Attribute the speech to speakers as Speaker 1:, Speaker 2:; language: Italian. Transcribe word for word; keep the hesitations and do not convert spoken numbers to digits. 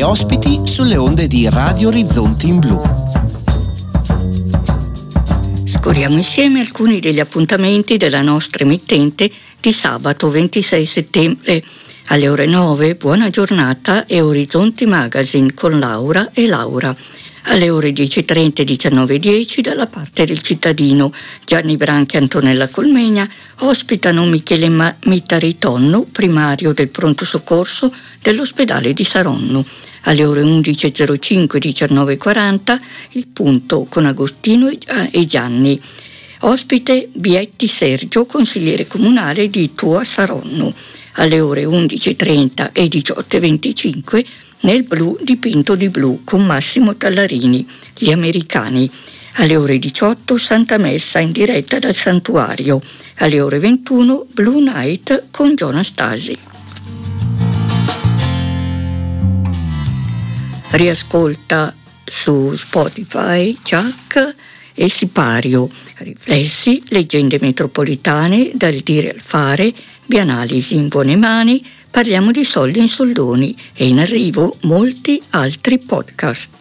Speaker 1: miei ospiti sulle onde di Radio Orizzonti in Blu.
Speaker 2: Scorriamo insieme alcuni degli appuntamenti della nostra emittente di sabato ventisei settembre. Alle ore nove, Buona Giornata e Orizzonti Magazine con Laura e Laura. Alle ore dieci e trenta e diciannove e dieci dalla parte del cittadino. Gianni Branchi e Antonella Colmegna ospitano Michele Ma- Mitaritonno, primario del pronto soccorso dell'ospedale di Saronno. Alle ore undici e zero cinque e diciannove e quaranta il punto con Agostino e Gianni. Ospite Bietti Sergio, consigliere comunale di Tua Saronno. Alle ore undici e trenta e diciotto e venticinque nel blu dipinto di blu con Massimo Tallarini, Gli Americani. Alle ore diciotto Santa Messa in diretta dal santuario. Alle ore ventuno Blue Night con Gianastasi. Riascolta su Spotify Chuck e Sipario, Riflessi, leggende metropolitane, dal dire al fare, Bianalisi in buone mani, parliamo di soldi in soldoni e in arrivo molti altri podcast.